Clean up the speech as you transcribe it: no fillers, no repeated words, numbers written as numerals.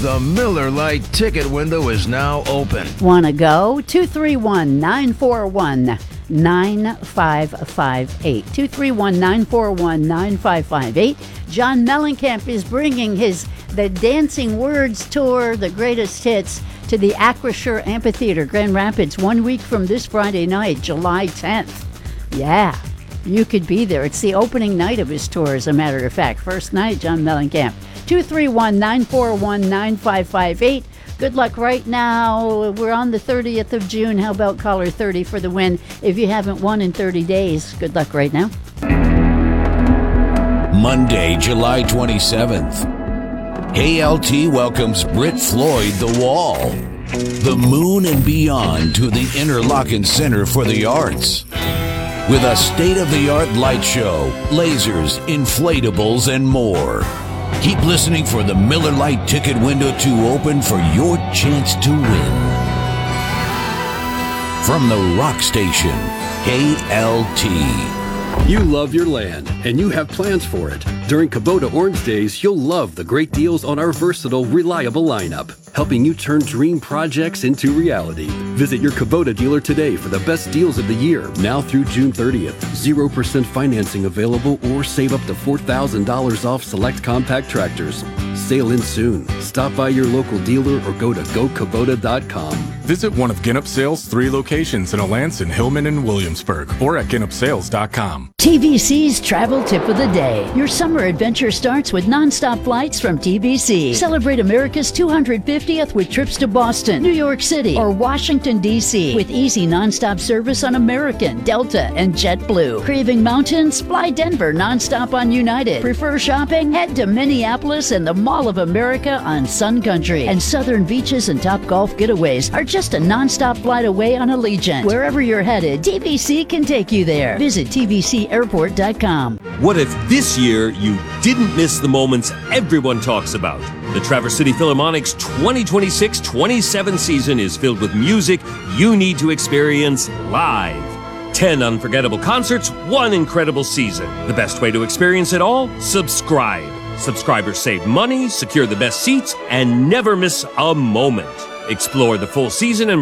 The Miller Lite ticket window is now open. Want to go? 231-941-9558. 231-941-9558. John Mellencamp is bringing the Dancing Words Tour, the greatest hits, to the Acrisure Amphitheater, Grand Rapids, 1 week from this Friday night, July 10th. Yeah, you could be there. It's the opening night of his tour, as a matter of fact. First night, John Mellencamp. 231-941-9558. Good luck right now. We're on the 30th of June. How about caller 30 for the win if you haven't won in 30 days? Good luck right now. Monday, July 27th. KLT welcomes Brit Floyd The Wall, the moon and beyond, to the Interlochen Center for the Arts. With a state-of-the-art light show, lasers, inflatables, and more. Keep listening for the Miller Lite ticket window to open for your chance to win. From the rock station, KLT. You love your land, and you have plans for it. During Kubota Orange Days, you'll love the great deals on our versatile, reliable lineup, helping you turn dream projects into reality. Visit your Kubota dealer today for the best deals of the year, now through June 30th. 0% financing available, or save up to $4,000 off select compact tractors. Sale in soon. Stop by your local dealer or go to gokubota.com. Visit one of Ginup Sales' 3 locations in Alanson, Hillman, and Williamsburg, or at GinupSales.com. TVC's travel tip of the day. Your summer adventure starts with nonstop flights from TVC. Celebrate America's 250th with trips to Boston, New York City, or Washington, D.C. with easy nonstop service on American, Delta, and JetBlue. Craving mountains? Fly Denver nonstop on United. Prefer shopping? Head to Minneapolis and the Mall of America on Sun Country. And southern beaches and top golf getaways are just a nonstop flight away on Allegiant. Wherever you're headed, TVC can take you there. Visit TVCAirport.com. What if this year you didn't miss the moments everyone talks about? The Traverse City Philharmonic's 2026-27 season is filled with music you need to experience live. 10 unforgettable concerts, 1 incredible season. The best way to experience it all? Subscribe. Subscribers save money, secure the best seats, and never miss a moment. Explore the full season and